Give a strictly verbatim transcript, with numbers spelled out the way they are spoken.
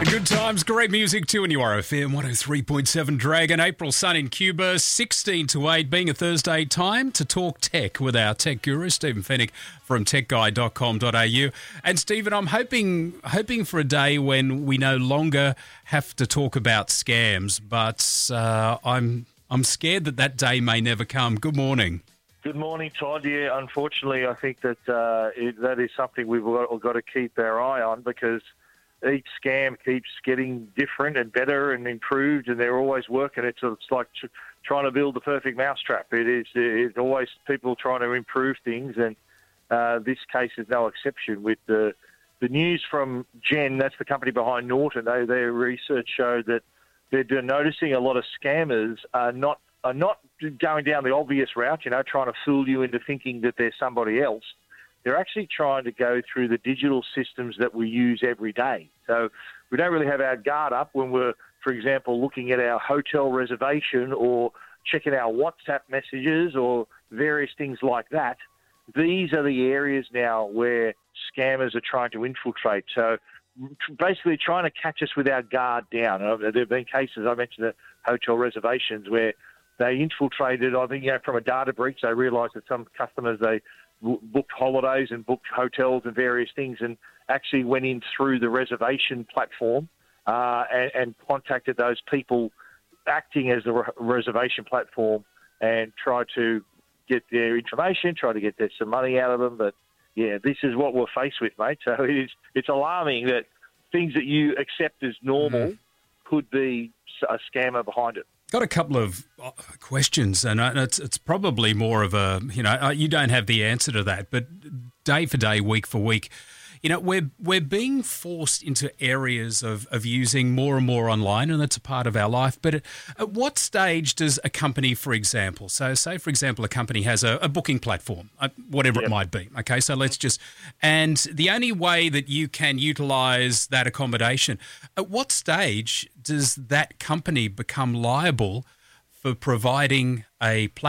Good times, great music too, and you are F M one oh three point seven Dragon. April sun in Cuba, sixteen to eight, being a Thursday. Time to talk tech with our tech guru, Stephen Fennick from tech guy dot com dot a u. And Stephen, I'm hoping hoping for a day when we no longer have to talk about scams, but uh, I'm I'm scared that that day may never come. Good morning. Good morning, Todd. Yeah, unfortunately, I think that uh, it, that is something we've got, got to keep our eye on, because each scam keeps getting different and better and improved, and they're always working it. So it's like tr- trying to build the perfect mousetrap. It is it's always people trying to improve things, and uh, this case is no exception. With the the news from Gen, that's the company behind Norton, they, their research showed that they're noticing a lot of scammers are not are not going down the obvious route, you know, trying to fool you into thinking that they're somebody else. They're actually trying to go through the digital systems that we use every day. So we don't really have our guard up when we're, for example, looking at our hotel reservation or checking our WhatsApp messages or various things like that. These are the areas now where scammers are trying to infiltrate. So basically trying to catch us with our guard down. There have been cases, I mentioned the hotel reservations, where they infiltrated, I think, you know, from a data breach. They realised that some customers, they booked holidays and booked hotels and various things, and actually went in through the reservation platform uh, and, and contacted those people acting as the re- reservation platform and tried to get their information, try to get their, some money out of them. But, yeah, this is what we're faced with, mate. So it is, it's alarming that things that you accept as normal mm. could be a scammer behind it. Got a couple of questions, and it's it's probably more of a, you know, you don't have the answer to that, but day for day, week for week, you know, we're we're being forced into areas of, of using more and more online, and that's a part of our life. But at, at what stage does a company, for example, so say, for example, a company has a, a booking platform, uh, whatever yep. it might be, okay, so let's just, and the only way that you can utilise that accommodation, at what stage does that company become liable for providing a platform